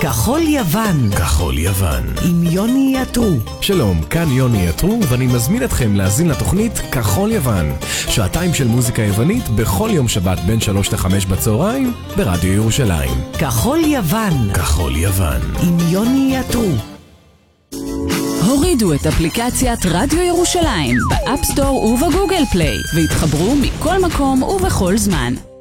כחול יוון. כחול יוון. עם יוני יתרו. שלום, כאן יוני יתרו, ואני מזמין אתכם להאזין לתוכנית כחול יוון. שעתיים של מוזיקה יוונית בכל יום שבת בין 3 ל-5 בצהריים ברדיו ירושלים. כחול יוון. כחול יוון. עם יוני יתרו. הורידו את אפליקציית רדיו ירושלים באפסטור ובגוגל פליי והתחברו מכל מקום ובכל זמן.